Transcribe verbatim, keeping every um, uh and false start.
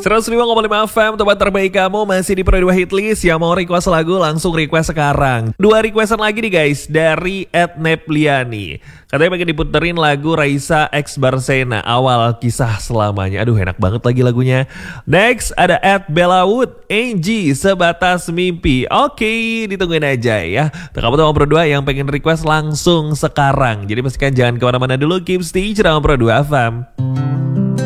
seratus lima koma lima F M, tempat terbaik kamu masih di Pro dua Hitlist. Yang mau request lagu langsung request sekarang. Dua requestan lagi nih guys, dari Ed Nepliani. Katanya pengen diputerin lagu Raisa X Barsena, Awal Kisah Selamanya. Aduh enak banget lagi lagunya. Next ada Ed Belawood, Angie Sebatas Mimpi. Oke, ditungguin aja ya. Untuk kamu teman Pro dua yang pengen request langsung sekarang. Jadi pastikan jangan kemana-mana dulu, keep stay sama Pro dua F M.